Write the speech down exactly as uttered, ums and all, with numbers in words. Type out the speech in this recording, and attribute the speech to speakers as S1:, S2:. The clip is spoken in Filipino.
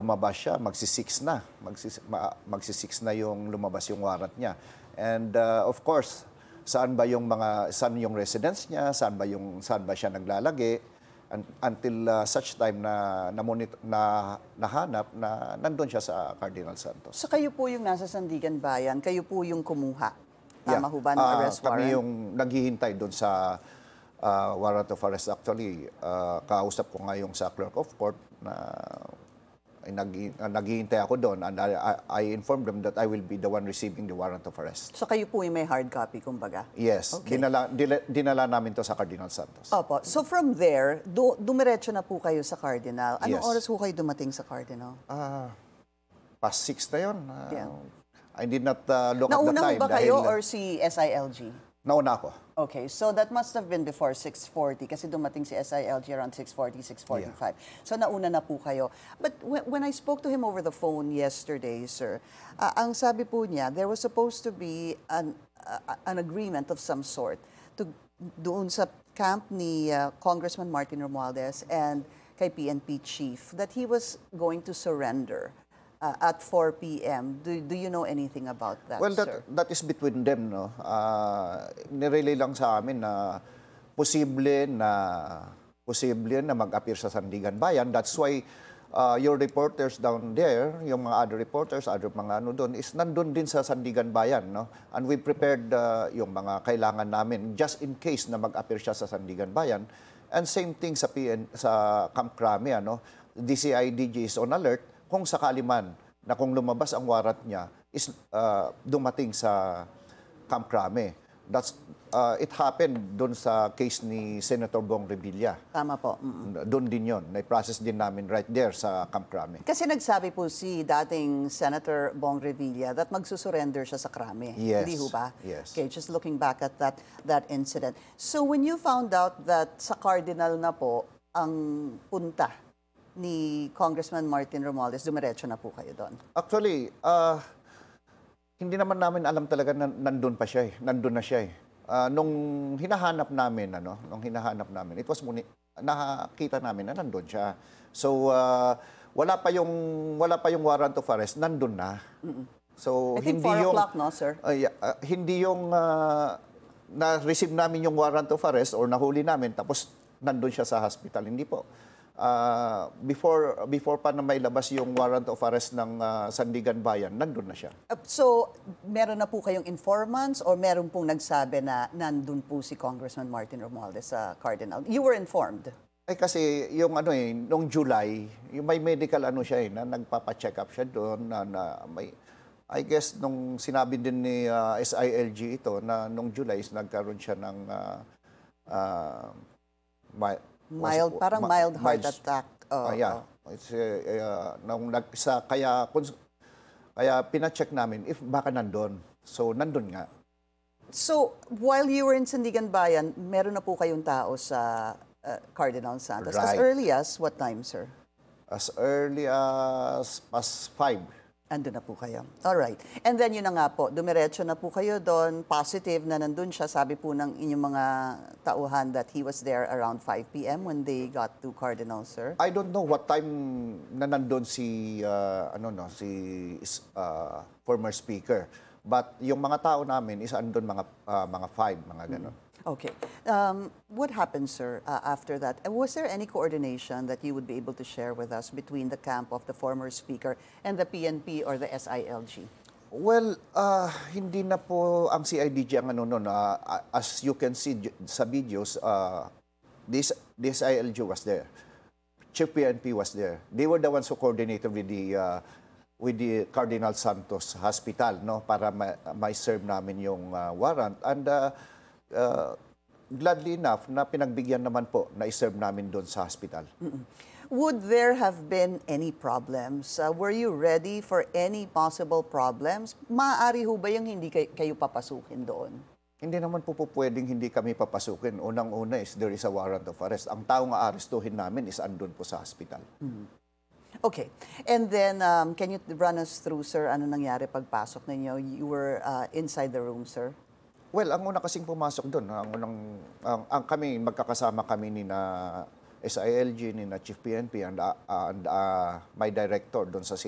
S1: lumabas siya, magsi-six na. Magsis, ma, magsi-six na yung lumabas yung warrant niya. And uh, of course, saan ba yung mga saan yung residence niya, saan ba yung saan ba siya naglalagi un, until uh, such time na na, monitor, na nahanap na nandun siya sa Cardinal Santos.
S2: So kayo po yung nasa Sandigan Bayan, kayo po yung kumuha. Tama
S1: Yeah.
S2: ho ba ng
S1: Ah,
S2: arrest warrant?
S1: Kami yung naghihintay doon sa ah, warrant of arrest. Actually, ah, kausap ko nga yung sa clerk of court na ay, nag, ah, naghihintay ako doon, and I, I, I informed them that I will be the one receiving the warrant of arrest.
S2: So kayo po yung may hard copy, kumbaga?
S1: Yes,
S2: Okay.
S1: dinala, dila- dinala namin to sa Cardinal Santos.
S2: Opo. So from there, du dumiretso na po kayo sa Cardinal. Anong
S1: Yes.
S2: oras po kayo dumating sa Cardinal?
S1: Ah, past six na yun. Ah,
S2: Yeah.
S1: I did not uh, look at the
S2: Nauna ho
S1: time.
S2: ba kayo
S1: dahil-
S2: or si S I L G?
S1: Nauna ako.
S2: Okay, so that must have been before six forty kasi dumating si S I L G around six forty, six forty-five. So nauna na po kayo. But when, when I spoke to him over the phone yesterday, sir, uh, ang sabi po niya, there was supposed to be an, uh, an agreement of some sort to doon sa camp ni uh, Congressman Martin Romualdez and kay P N P chief that he was going to surrender uh, at four p m Do, do you know anything about that,
S1: Well,
S2: sir?
S1: that, that is between them, no? Uh, nirelay lang sa amin na posible na posible na mag-appear sa Sandigan Bayan. That's why uh, your reporters down there, yung mga other reporters, other mga ano doon, is nandun din sa Sandigan Bayan, no? And we prepared uh, yung mga kailangan namin just in case na mag-appear siya sa Sandigan Bayan. And same thing sa P N, sa Camp Crame, ano? D C I D G is on alert kung sakali man na kung lumabas ang warrant niya is uh, dumating sa Camp Crame. That's uh, it happened doon sa case ni Senator Bong Revilla.
S2: Tama po. Mm.
S1: Doon din yon. Na-process din namin right there sa Camp Crame.
S2: Kasi nagsabi po si dating Senator Bong Revilla that magsusurrender siya sa Krame.
S1: Yes.
S2: Hindi ho ba?
S1: Yes.
S2: Okay, just looking back at that that incident. So when you found out that sa Cardinal na po ang punta ni Congressman Martin Romualdez, dumiretso na po kayo doon?
S1: Actually, uh, hindi naman namin alam talaga na nandun pa siya eh. Nandun na siya eh. Uh, nung hinahanap namin, ano, nung hinahanap namin, it was muni, nakakita namin na nandun siya. So, uh, wala pa yung wala pa yung warrant of arrest, nandun na.
S2: Mm-mm.
S1: So,
S2: I think
S1: hindi
S2: four
S1: yung
S2: o'clock, no, sir?
S1: uh, yeah, uh, hindi yung uh, na-receive namin yung warrant of arrest or nahuli namin tapos nandun siya sa hospital. Hindi po. Uh, before before pa na may labas yung warrant of arrest ng uh, Sandigan Bayan, nandun na siya.
S2: Uh, So, meron na po kayong informants or meron pong nagsabi na nandun po si Congressman Martin Romualdez sa Cardinal? You were informed?
S1: Eh kasi yung ano eh, nung July, yung may medical ano siya eh, na nagpapa-check up siya doon na, na may, I guess nung sinabi din ni uh, S I L G ito na nung July is nagkaroon siya ng uh, uh, mi-
S2: Mild,
S1: was-
S2: parang
S1: ma-
S2: mild heart
S1: mild-
S2: attack. Oh,
S1: Ah, yeah. It's, uh, uh, nung nag, sa, kaya, kung- kaya pina-check namin if baka nandun. So, nandun nga.
S2: So, while you were in Sandigan Bayan, meron na po kayong tao sa uh, Cardinal Santos. As
S1: Right.
S2: early as what time, sir?
S1: As early as past five.
S2: Andun na po kayo. All right. And then yun na nga po, dumiretso na po kayo doon, positive na nandun siya. Sabi po ng inyong mga tauhan that he was there around five p m when they got to Cardinal, sir.
S1: I don't know what time na nandun si, uh, ano no, si uh, former speaker. But yung mga tao namin is andun mga, uh, mga five, mga ganon.
S2: Okay. Um, what happened, sir, uh, after that? Uh, Was there any coordination that you would be able to share with us between the camp of the former speaker and the P N P or the S I L G?
S1: Well, uh, hindi na po ang C I D G ang ano nun. Uh, as you can see j- sa videos, uh, this, this I L G was there. Chief P N P was there. They were the ones who coordinated with the uh, with the Cardinal Santos Hospital, no, para ma- ma-serve namin yung uh, warrant. And uh, uh, gladly enough na pinagbigyan naman po na i-serve namin doon sa hospital.
S2: Would there have been any problems? Uh, were you ready for any possible problems? Maaari ho ba yung hindi kay- kayo papasukin doon?
S1: Hindi naman po po pwedeng hindi kami papasukin. Unang-una is there is a warrant of arrest. Ang taong aarestuhin namin is andun po sa hospital.
S2: Okay. And then, um, can you run us through, sir, ano nangyari pagpasok ninyo? You were uh, inside the room, sir?
S1: Well, ang una kasing pumasok doon, ang unang, ang, ang kami, magkakasama kami ni na S I L G, ni na Chief P N P, and, uh, and uh, my director doon sa